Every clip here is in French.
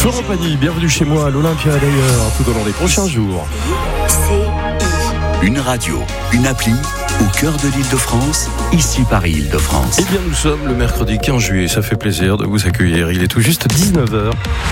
Florent Pagny, bienvenue chez moi à l'Olympia d'ailleurs, tout au long des prochains jours. Une radio, une appli, au cœur de l'Île-de-France, ici Paris-Île-de-France. Eh bien, nous sommes le mercredi 15 juillet, ça fait plaisir de vous accueillir. Il est tout juste 19h.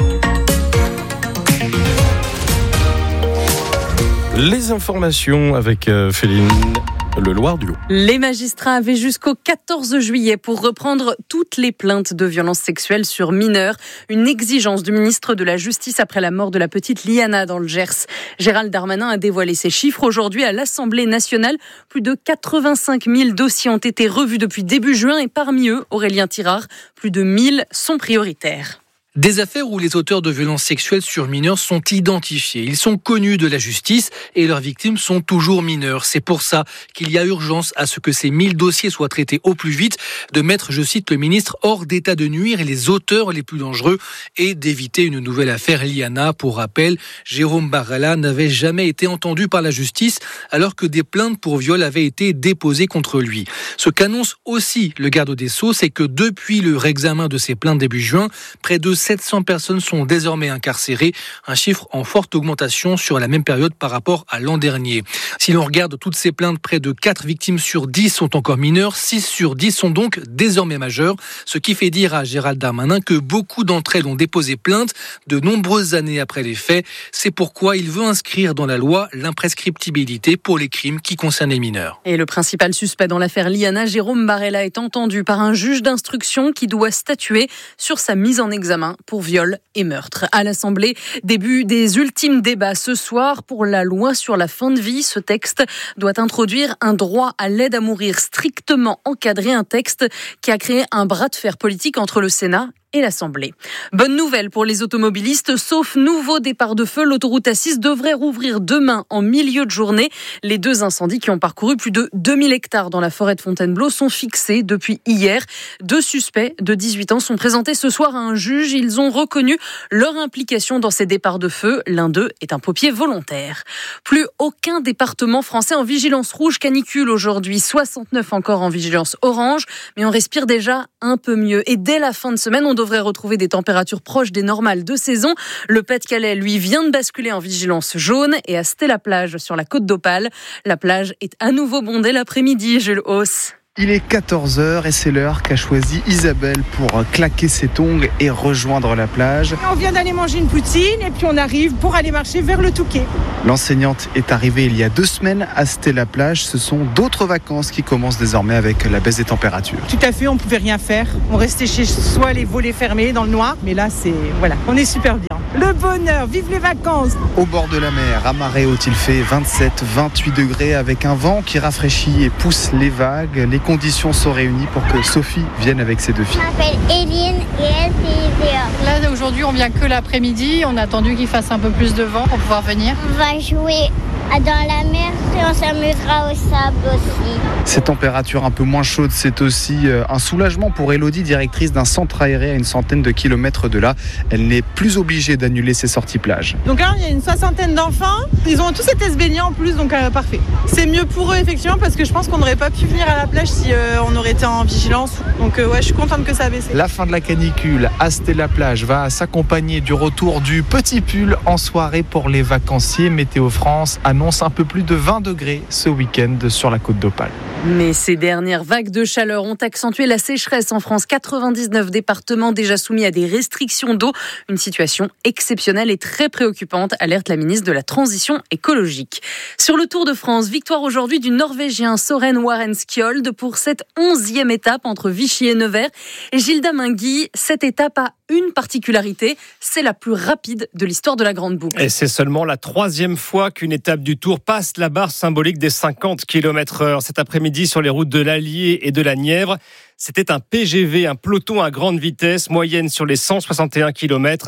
Les informations avec Féline Le Loir-du-Haut. Les magistrats avaient jusqu'au 14 juillet pour reprendre toutes les plaintes de violences sexuelles sur mineurs. Une exigence du ministre de la Justice après la mort de la petite Liana dans le Gers. Gérald Darmanin a dévoilé ces chiffres aujourd'hui à l'Assemblée nationale. Plus de 85 000 dossiers ont été revus depuis début juin et parmi eux, Aurélien Tirard, plus de 1000 sont prioritaires. Des affaires où les auteurs de violences sexuelles sur mineurs sont identifiés. Ils sont connus de la justice et leurs victimes sont toujours mineures. C'est pour ça qu'il y a urgence à ce que ces 1000 dossiers soient traités au plus vite, de mettre, je cite, le ministre hors d'état de nuire les auteurs les plus dangereux et d'éviter une nouvelle affaire Liana. Pour rappel, Jérôme Barrella n'avait jamais été entendu par la justice alors que des plaintes pour viol avaient été déposées contre lui. Ce qu'annonce aussi le garde des Sceaux, c'est que depuis le réexamen de ces plaintes début juin, près de 700 personnes sont désormais incarcérées, un chiffre en forte augmentation sur la même période par rapport à l'an dernier. Si l'on regarde toutes ces plaintes, près de 4 victimes sur 10 sont encore mineures, 6 sur 10 sont donc désormais majeures, ce qui fait dire à Gérald Darmanin que beaucoup d'entre elles ont déposé plainte de nombreuses années après les faits. C'est pourquoi il veut inscrire dans la loi l'imprescriptibilité pour les crimes qui concernent les mineurs. Et le principal suspect dans l'affaire Liana, Jérôme Barrella, est entendu par un juge d'instruction qui doit statuer sur sa mise en examen pour viol et meurtre. À l'Assemblée, début des ultimes débats ce soir pour la loi sur la fin de vie. Ce texte doit introduire un droit à l'aide à mourir strictement encadré, un texte qui a créé un bras de fer politique entre le Sénat et l'Assemblée. Bonne nouvelle pour les automobilistes, sauf nouveau départ de feu, l'autoroute A6 devrait rouvrir demain en milieu de journée. Les 2 incendies qui ont parcouru plus de 2000 hectares dans la forêt de Fontainebleau sont fixés depuis hier. 2 suspects de 18 ans sont présentés ce soir à un juge. Ils ont reconnu leur implication dans ces départs de feu. L'un d'eux est un pompier volontaire. Plus aucun département français en vigilance rouge canicule aujourd'hui. 69 encore en vigilance orange, mais on respire déjà un peu mieux. Et dès la fin de semaine, on devrait retrouver des températures proches des normales de saison. Le Pas-de-Calais, lui, vient de basculer en vigilance jaune et à Stella-Plage sur la côte d'Opale. La plage est à nouveau bondée l'après-midi, Jules Hauss. Il est 14h et c'est l'heure qu'a choisi Isabelle pour claquer ses tongs et rejoindre la plage. On vient d'aller manger une poutine et puis on arrive pour aller marcher vers le Touquet. L'enseignante est arrivée il y a 2 semaines à Stella-Plage. Ce sont d'autres vacances qui commencent désormais avec la baisse des températures. Tout à fait, on ne pouvait rien faire. On restait chez soi, les volets fermés dans le noir. Mais là, on est super bien. Le bonheur, vive les vacances. Au bord de la mer, à marée haute, il fait 27-28 degrés avec un vent qui rafraîchit et pousse les vagues. Les conditions sont réunies pour que Sophie vienne avec ses 2 filles. Je m'appelle Eline et elle, c'est Léa. Là, aujourd'hui, on vient que l'après-midi. On a attendu qu'il fasse un peu plus de vent pour pouvoir venir. On va jouer dans la mer et on s'amusera au sable aussi. Ces températures un peu moins chaudes, c'est aussi un soulagement pour Elodie, directrice d'un centre aéré à une centaine de kilomètres de là. Elle n'est plus obligée d'annuler ses sorties plage. Donc là, il y a une 60aine d'enfants. Ils ont tous été se baigner en plus, donc parfait. C'est mieux pour eux, effectivement, parce que je pense qu'on n'aurait pas pu venir à la plage si on aurait été en vigilance. Donc je suis contente que ça a baissé. La fin de la canicule à Stella-Plage va s'accompagner du retour du petit pull en soirée pour les vacanciers. Météo France annonce un peu plus de 20 degrés ce week-end sur la côte d'Opale. Mais ces dernières vagues de chaleur ont accentué la sécheresse en France. 99 départements déjà soumis à des restrictions d'eau. Une situation exceptionnelle et très préoccupante, alerte la ministre de la Transition écologique. Sur le Tour de France, victoire aujourd'hui du Norvégien Søren Waren-Skjold pour cette 11e étape entre Vichy et Nevers. Et Gilda Mingui, cette étape a une particularité, c'est la plus rapide de l'histoire de la Grande Boucle. Et c'est seulement la 3e fois qu'une étape du Tour passe la barre symbolique des 50 km/h. Cet après-midi sur les routes de l'Allier et de la Nièvre. C'était un PGV, un peloton à grande vitesse, moyenne sur les 161 km,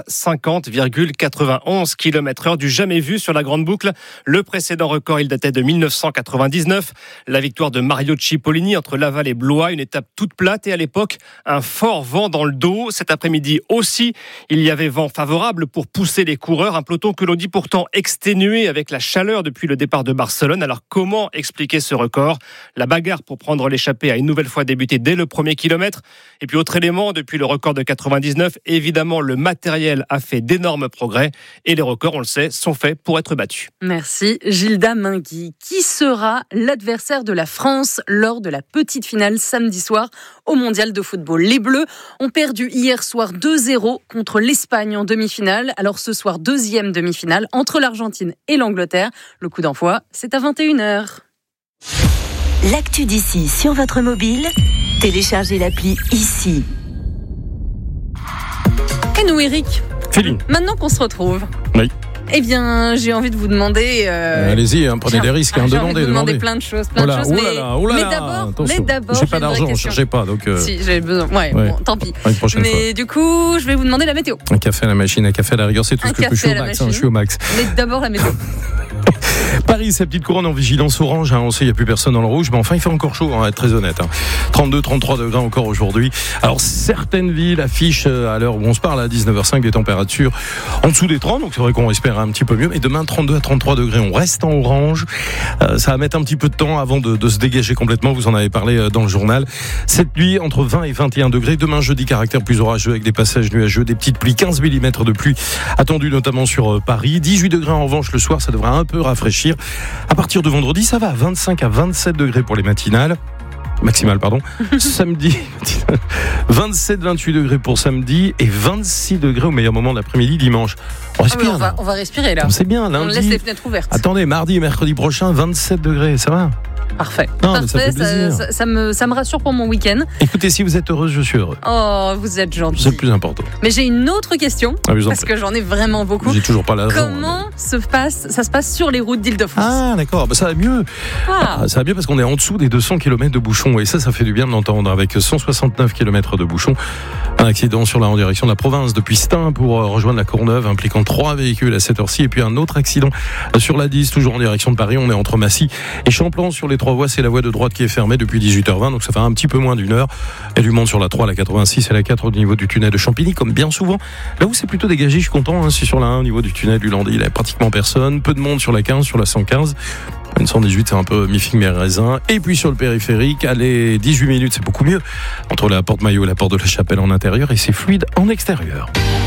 50,91 km/h, du jamais vu sur la Grande Boucle. Le précédent record, il datait de 1999. La victoire de Mario Cipollini entre Laval et Blois, une étape toute plate et à l'époque, un fort vent dans le dos. Cet après-midi aussi, il y avait vent favorable pour pousser les coureurs. Un peloton que l'on dit pourtant exténué avec la chaleur depuis le départ de Barcelone. Alors comment expliquer ce record ? La bagarre pour prendre l'échappée a une nouvelle fois débuté dès le premier premiers kilomètres. Et puis autre élément, depuis le record de 99, évidemment le matériel a fait d'énormes progrès et les records, on le sait, sont faits pour être battus. Merci Gilda Mingui. Qui sera l'adversaire de la France lors de la petite finale samedi soir au Mondial de football? Les Bleus ont perdu hier soir 2-0 contre l'Espagne en demi-finale. Alors ce soir, deuxième demi-finale entre l'Argentine et l'Angleterre. Le coup d'envoi, c'est à 21h. L'actu d'ici sur votre mobile, téléchargez l'appli ici. Et nous, Eric, Féline. Maintenant qu'on se retrouve, oui. Eh bien, j'ai envie de vous demander... Allez-y, prenez des risques, j'ai envie de vous demander plein de choses, mais d'abord, j'ai pas d'argent, ne cherchez pas. Donc Si, j'ai besoin. Ouais. Bon, tant pis. Mais fois. Du coup, je vais vous demander la météo. Un café à la machine, un café à la rigueur, c'est tout ce que je suis au max. Je suis au max. Mais d'abord la météo. Paris, sa petite couronne en vigilance orange. On sait, il n'y a plus personne dans le rouge, mais enfin, il fait encore chaud, on va être très honnête. 32, 33 degrés encore aujourd'hui. Alors, certaines villes affichent, à l'heure où on se parle, à 19h05, des températures en dessous des 30. Donc, c'est vrai qu'on espère un petit peu mieux. Mais demain, 32 à 33 degrés, on reste en orange. Ça va mettre un petit peu de temps avant de se dégager complètement. Vous en avez parlé dans le journal. Cette nuit, entre 20 et 21 degrés. Demain, jeudi, caractère plus orageux avec des passages nuageux, des petites pluies, 15 mm de pluie attendues notamment sur Paris. 18 degrés en revanche le soir, ça devrait un peu rafraîchir. À partir de vendredi, ça va à 25 à 27 degrés pour les matinales. Maximale, pardon. Samedi, 27-28 degrés pour samedi et 26 degrés au meilleur moment de l'après-midi dimanche. On respire. On va respirer là. C'est bien, lundi. On laisse les fenêtres ouvertes. Attendez, mardi et mercredi prochain, 27 degrés, ça va? Parfait. Non, parfait, ça me rassure pour mon week-end. Écoutez, si vous êtes heureuse, je suis heureux. Oh, vous êtes gentil. C'est le plus important. Mais j'ai une autre question, parce que j'en ai vraiment beaucoup. J'ai toujours pas l'argent. Comment ça se passe sur les routes d'Île-de-France? Ah, d'accord, ça va mieux. Ça va mieux parce qu'on est en dessous des 200 km de bouchons. Et ça fait du bien de l'entendre. Avec 169 km de bouchons. Un accident en direction de la province depuis Stein pour rejoindre la Courneuve, impliquant 3 véhicules à cette heure-ci. Et puis un autre accident sur la 10, toujours en direction de Paris. On est entre Massy et Champlain sur les 3 voies. C'est la voie de droite qui est fermée depuis 18h20. Donc ça fait un petit peu moins d'une heure. Il y a du monde sur la 3, la 86 et la 4 au niveau du tunnel de Champigny, comme bien souvent. Là où c'est plutôt dégagé, je suis content. C'est sur la 1 au niveau du tunnel du Landy. Il n'y a pratiquement personne. Peu de monde sur la 15, sur la 115. Une 118, c'est un peu mi-figue mi-raisin. Et puis sur le périphérique, allez, 18 minutes, c'est beaucoup mieux. Entre la porte Maillot et la porte de la Chapelle en intérieur, et c'est fluide en extérieur.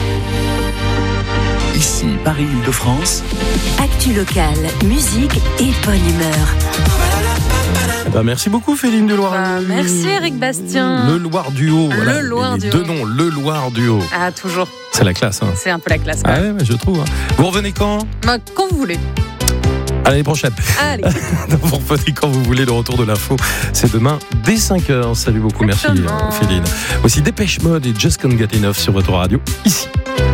Ici, Paris-Île-de-France. Actu locale, musique et bonne humeur. Merci beaucoup, Féline de Loire. Merci, Eric Bastien. Le Loire Duo. Le Loire Duo. Deux noms, le Loire Duo. Ah, toujours. C'est la classe. C'est un peu la classe. Ah ouais, je trouve. Vous revenez quand? Quand vous voulez. À l'année prochaine. Allez. Vous revenez quand vous voulez, le retour de l'info. C'est demain dès 5h. Salut beaucoup, merci Féline. Aussi Dépêche Mode et Just Can't Get Enough sur votre radio, ici.